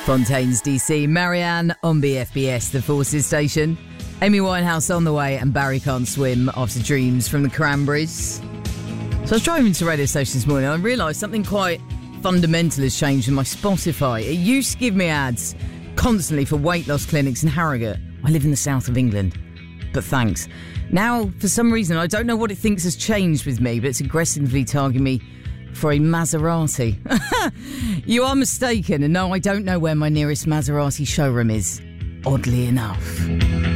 Fontaines, DC, Marianne on BFBS, the Forces station. Amy Winehouse on the way, and Barry Can't Swim after Dreams from the Cranberries. So I was driving to the radio station this morning and I realised something quite fundamental has changed with my Spotify. It used to give me ads constantly for weight loss clinics in Harrogate. I live in the south of England, but thanks. Now, for some reason, I don't know what it thinks has changed with me, but it's aggressively targeting me for a Maserati. You are mistaken, and no, I don't know where my nearest Maserati showroom is, oddly enough.